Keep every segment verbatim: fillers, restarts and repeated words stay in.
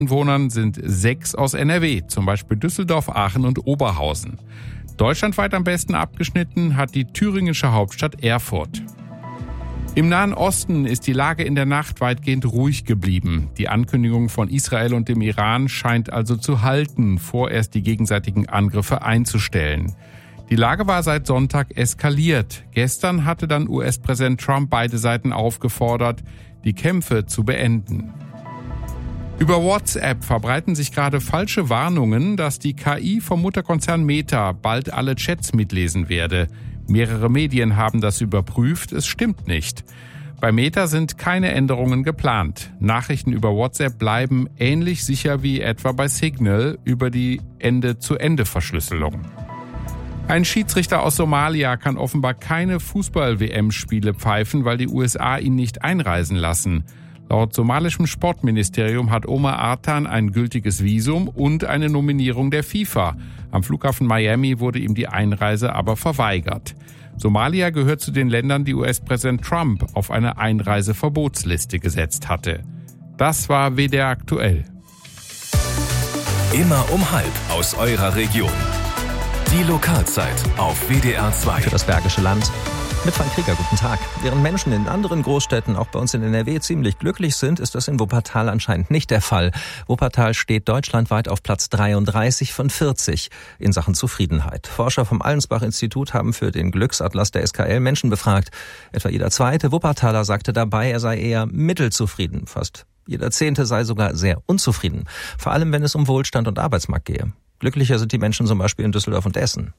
Anwohnern sind sechs aus N R W, zum Beispiel Düsseldorf, Aachen und Oberhausen. Deutschlandweit am besten abgeschnitten hat die thüringische Hauptstadt Erfurt. Im Nahen Osten ist die Lage in der Nacht weitgehend ruhig geblieben. Die Ankündigung von Israel und dem Iran scheint also zu halten, vorerst die gegenseitigen Angriffe einzustellen. Die Lage war seit Sonntag eskaliert. Gestern hatte dann U S-Präsident Trump beide Seiten aufgefordert, die Kämpfe zu beenden. Über WhatsApp verbreiten sich gerade falsche Warnungen, dass die K I vom Mutterkonzern Meta bald alle Chats mitlesen werde. Mehrere Medien haben das überprüft, es stimmt nicht. Bei Meta sind keine Änderungen geplant. Nachrichten über WhatsApp bleiben ähnlich sicher wie etwa bei Signal über die Ende-zu-Ende-Verschlüsselung. Ein Schiedsrichter aus Somalia kann offenbar keine Fußball-W M-Spiele pfeifen, weil die U S A ihn nicht einreisen lassen. Laut somalischem Sportministerium hat Omar Artan ein gültiges Visum und eine Nominierung der FIFA. Am Flughafen Miami wurde ihm die Einreise aber verweigert. Somalia gehört zu den Ländern, die U S-Präsident Trump auf eine Einreiseverbotsliste gesetzt hatte. Das war W D R aktuell. Immer um halb aus eurer Region. Die Lokalzeit auf W D R zwei. Für das Bergische Land. Mit Frank Krieger, guten Tag. Während Menschen in anderen Großstädten, auch bei uns in N R W, ziemlich glücklich sind, ist das in Wuppertal anscheinend nicht der Fall. Wuppertal steht deutschlandweit auf Platz dreiunddreißig von vierzig in Sachen Zufriedenheit. Forscher vom Allensbach-Institut haben für den Glücksatlas der S K L Menschen befragt. Etwa jeder zweite Wuppertaler sagte dabei, er sei eher mittelzufrieden. Fast jeder zehnte sei sogar sehr unzufrieden. Vor allem, wenn es um Wohlstand und Arbeitsmarkt gehe. Glücklicher sind die Menschen zum Beispiel in Düsseldorf und Essen.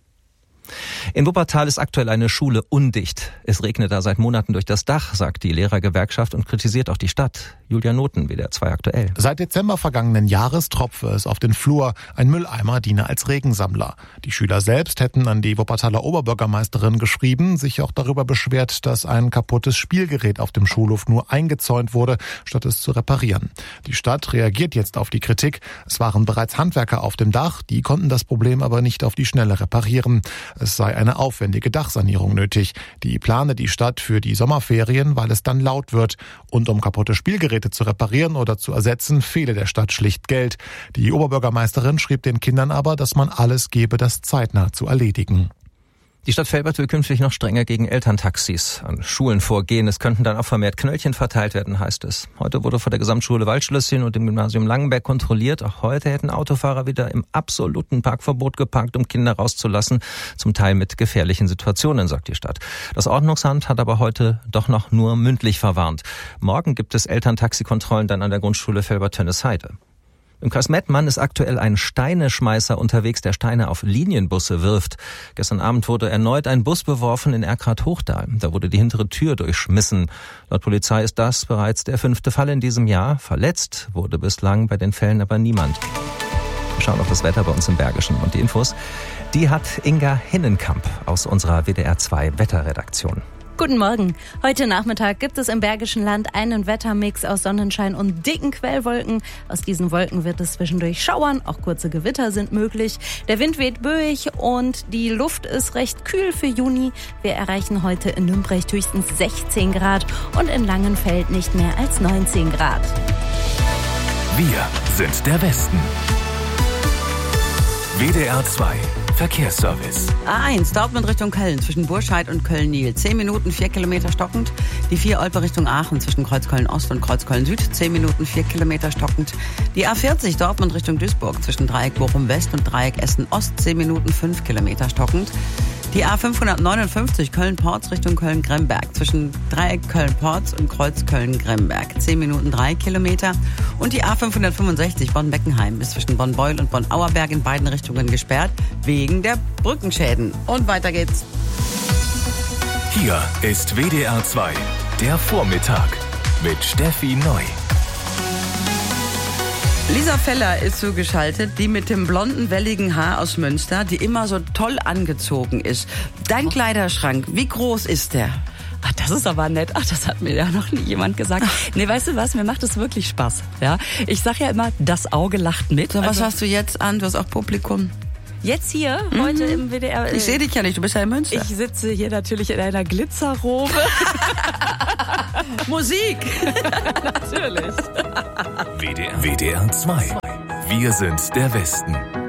In Wuppertal ist aktuell eine Schule undicht. Es regnet da seit Monaten durch das Dach, sagt die Lehrergewerkschaft und kritisiert auch die Stadt. Julia Noten, W D R zwei aktuell. Seit Dezember vergangenen Jahres tropfe es auf den Flur. Ein Mülleimer diene als Regensammler. Die Schüler selbst hätten an die Wuppertaler Oberbürgermeisterin geschrieben, sich auch darüber beschwert, dass ein kaputtes Spielgerät auf dem Schulhof nur eingezäunt wurde, statt es zu reparieren. Die Stadt reagiert jetzt auf die Kritik. Es waren bereits Handwerker auf dem Dach, die konnten das Problem aber nicht auf die Schnelle reparieren. Es sei eine aufwendige Dachsanierung nötig. Die plane die Stadt für die Sommerferien, weil es dann laut wird. Und um kaputte Spielgeräte zu reparieren oder zu ersetzen, fehle der Stadt schlicht Geld. Die Oberbürgermeisterin schrieb den Kindern aber, dass man alles gebe, das zeitnah zu erledigen. Die Stadt Velbert will künftig noch strenger gegen Elterntaxis an Schulen vorgehen. Es könnten dann auch vermehrt Knöllchen verteilt werden, heißt es. Heute wurde vor der Gesamtschule Waldschlösschen und dem Gymnasium Langenberg kontrolliert. Auch heute hätten Autofahrer wieder im absoluten Parkverbot geparkt, um Kinder rauszulassen. Zum Teil mit gefährlichen Situationen, sagt die Stadt. Das Ordnungsamt hat aber heute doch noch nur mündlich verwarnt. Morgen gibt es Elterntaxikontrollen dann an der Grundschule Velbert-Tönnesheide. Im Kreis Mettmann ist aktuell ein Steineschmeißer unterwegs, der Steine auf Linienbusse wirft. Gestern Abend wurde erneut ein Bus beworfen in Erkrath-Hochdal. Da wurde die hintere Tür durchschmissen. Laut Polizei ist das bereits der fünfte Fall in diesem Jahr. Verletzt wurde bislang bei den Fällen aber niemand. Wir schauen auf das Wetter bei uns im Bergischen. Und die Infos, die hat Inga Hinnenkamp aus unserer W D R zwei Wetterredaktion. Guten Morgen. Heute Nachmittag gibt es im Bergischen Land einen Wettermix aus Sonnenschein und dicken Quellwolken. Aus diesen Wolken wird es zwischendurch schauern, auch kurze Gewitter sind möglich. Der Wind weht böig und die Luft ist recht kühl für Juni. Wir erreichen heute in Nümbrecht höchstens sechzehn Grad und in Langenfeld nicht mehr als neunzehn Grad. Wir sind der Westen. W D R zwei Verkehrsservice. A eins, Dortmund Richtung Köln, zwischen Burscheid und Köln-Nil. zehn Minuten, vier Kilometer stockend. Die vier Olpe Richtung Aachen, zwischen Kreuzköln-Ost und Kreuzköln-Süd. zehn Minuten, vier Kilometer stockend. Die A vierzig, Dortmund Richtung Duisburg, zwischen Dreieck Bochum-West und Dreieck Essen-Ost. zehn Minuten, fünf Kilometer stockend. Die A fünfhundertneunundfünfzig, Köln-Porz Richtung Köln-Gremberg, zwischen Dreieck Köln-Porz und Kreuz Köln-Gremberg. zehn Minuten, drei Kilometer. Und die A fünfhundertfünfundsechzig, Bonn-Beckenheim, ist zwischen Bonn-Beul und Bonn-Auerberg in beiden Richtungen gesperrt, wegen der Brückenschäden. Und weiter geht's. Hier ist W D R zwei, der Vormittag mit Steffi Neu. Lisa Feller ist zugeschaltet, die mit dem blonden, welligen Haar aus Münster, die immer so toll angezogen ist. Dein Kleiderschrank, wie groß ist der? Ach, das ist aber nett. Ach, das hat mir ja noch nie jemand gesagt. Nee, weißt du was? Mir macht es wirklich Spaß. Ja, ich sag ja immer, das Auge lacht mit. So, was also, hast du jetzt an? Du hast auch Publikum. Jetzt hier, mhm. heute im W D R. Ich sehe dich ja nicht, du bist ja in Münster. Ich sitze hier natürlich in einer Glitzerrobe. Musik. Natürlich. W D R, W D R zwei. Wir sind der Westen.